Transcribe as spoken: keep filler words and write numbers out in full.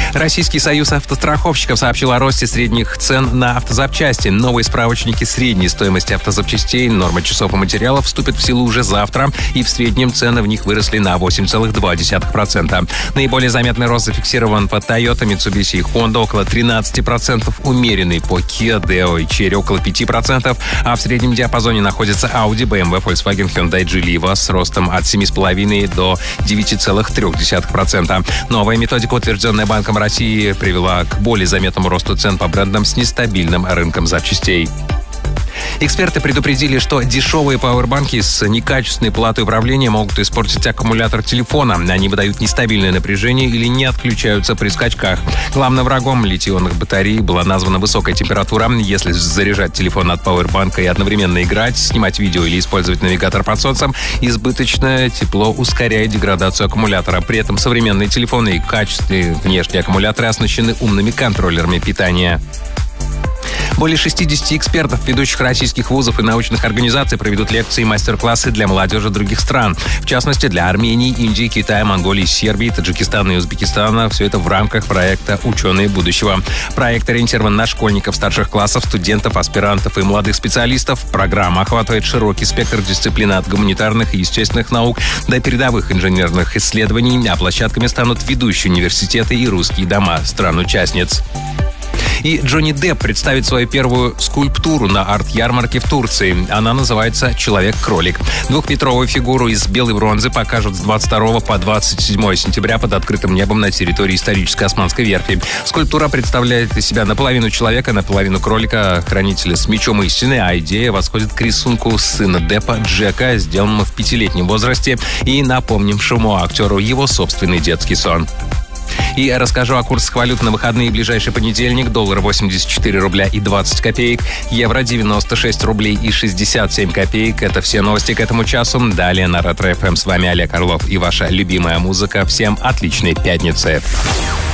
Российский союз автостраховщиков сообщил о росте средних цен на автозапчасти. Новые справочники средней стоимости автозапчастей, нормы часов и материалов вступят в силу уже завтра, и в среднем цены в них выросли на восемь целых два десятых процента. Наиболее заметный рост зафиксирован по Toyota, Mitsubishi и Honda около тринадцать процентов, умеренный по Kia, Deo и Chery около пять процентов, а в среднем диапазоне находится Audi, бэ эм вэ, Volkswagen, Hyundai, Geely с ростом от семь целых пять десятых до девять целых три десятых процента. Новая методика, утвержденная Банком России, привела к более заметному росту цен по брендам с нестабильным рынком запчастей. Эксперты предупредили, что дешевые пауэрбанки с некачественной платой управления могут испортить аккумулятор телефона. Они выдают нестабильное напряжение или не отключаются при скачках. Главным врагом литий-ионных батарей была названа высокая температура. Если заряжать телефон от пауэрбанка и одновременно играть, снимать видео или использовать навигатор под солнцем, избыточное тепло ускоряет деградацию аккумулятора. При этом современные телефоны и качественные внешние аккумуляторы оснащены умными контроллерами питания. Более шестьдесят экспертов ведущих российских вузов и научных организаций проведут лекции и мастер-классы для молодежи других стран. В частности, для Армении, Индии, Китая, Монголии, Сербии, Таджикистана и Узбекистана. Все это в рамках проекта «Ученые будущего». Проект ориентирован на школьников старших классов, студентов, аспирантов и молодых специалистов. Программа охватывает широкий спектр дисциплин от гуманитарных и естественных наук до передовых инженерных исследований, а площадками станут ведущие университеты и русские дома стран-участниц. И Джонни Депп представит свою первую скульптуру на арт-ярмарке в Турции. Она называется «Человек-кролик». Двухметровую фигуру из белой бронзы покажут с двадцать второго по двадцать седьмое сентября под открытым небом на территории исторической Османской верфи. Скульптура представляет из себя наполовину человека, наполовину кролика, хранителя с мечом истины, а идея восходит к рисунку сына Деппа Джека, сделанному в пятилетнем возрасте и напомнившему актеру его собственный детский сон. И расскажу о курсах валют на выходные. Ближайший понедельник. Доллар восемьдесят четыре рубля и двадцать копеек. Евро девяносто шесть рублей и шестьдесят семь копеек. Это все новости к этому часу. Далее на Ретро эф эм. С вами Олег Орлов и ваша любимая музыка. Всем отличной пятницы.